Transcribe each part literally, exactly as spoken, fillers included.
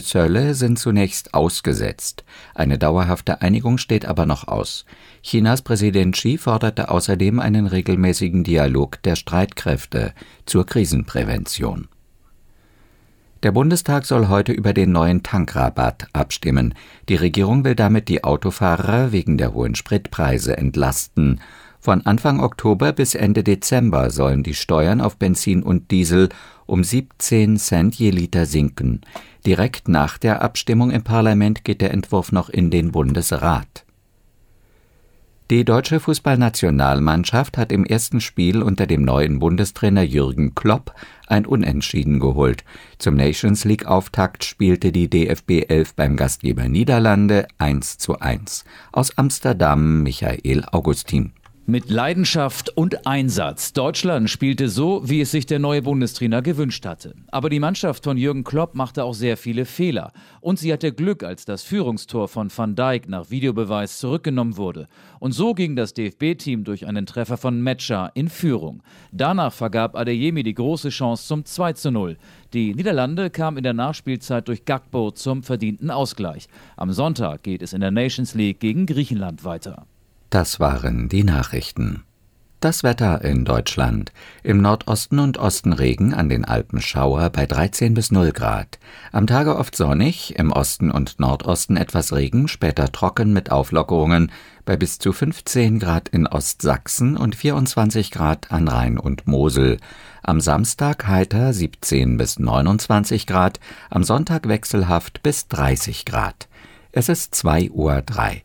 Zölle sind zunächst ausgesetzt. Eine dauerhafte Einigung steht aber noch aus. Chinas Präsident Xi forderte außerdem einen regelmäßigen Dialog der Streitkräfte zur Krisenprävention. Der Bundestag soll heute über den neuen Tankrabatt abstimmen. Die Regierung will damit die Autofahrer wegen der hohen Spritpreise entlasten. Von Anfang Oktober bis Ende Dezember sollen die Steuern auf Benzin und Diesel um siebzehn Cent je Liter sinken. Direkt nach der Abstimmung im Parlament geht der Entwurf noch in den Bundesrat. Die deutsche Fußballnationalmannschaft hat im ersten Spiel unter dem neuen Bundestrainer Jürgen Klopp ein Unentschieden geholt. Zum Nations-League-Auftakt spielte die D F B elf beim Gastgeber Niederlande eins zu eins. Aus Amsterdam Michael Augustin. Mit Leidenschaft und Einsatz. Deutschland spielte so, wie es sich der neue Bundestrainer gewünscht hatte. Aber die Mannschaft von Jürgen Klopp machte auch sehr viele Fehler. Und sie hatte Glück, als das Führungstor von Van Dijk nach Videobeweis zurückgenommen wurde. Und so ging das D F B-Team durch einen Treffer von Metscher in Führung. Danach vergab Adeyemi die große Chance zum zwei zu null. Die Niederlande kamen in der Nachspielzeit durch Gakpo zum verdienten Ausgleich. Am Sonntag geht es in der Nations League gegen Griechenland weiter. Das waren die Nachrichten. Das Wetter in Deutschland. Im Nordosten und Osten Regen, an den Alpen Schauer bei dreizehn bis null Grad. Am Tage oft sonnig, im Osten und Nordosten etwas Regen, später trocken mit Auflockerungen bei bis zu fünfzehn Grad in Ostsachsen und vierundzwanzig Grad an Rhein und Mosel. Am Samstag heiter siebzehn bis neunundzwanzig Grad, am Sonntag wechselhaft bis dreißig Grad. Es ist zwei Uhr drei.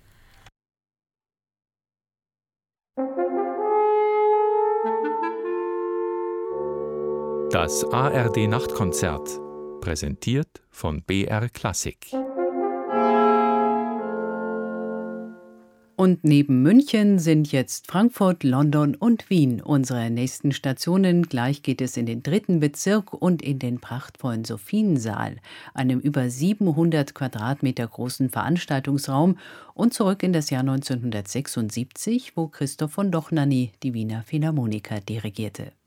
Das A R D-Nachtkonzert, präsentiert von B R Klassik. Und neben München sind jetzt Frankfurt, London und Wien unsere nächsten Stationen. Gleich geht es in den dritten Bezirk und in den prachtvollen Sophiensaal, einem über siebenhundert Quadratmeter großen Veranstaltungsraum, und zurück in das Jahr neunzehnhundertsechsundsiebzig, wo Christoph von Dohnanyi die Wiener Philharmoniker dirigierte.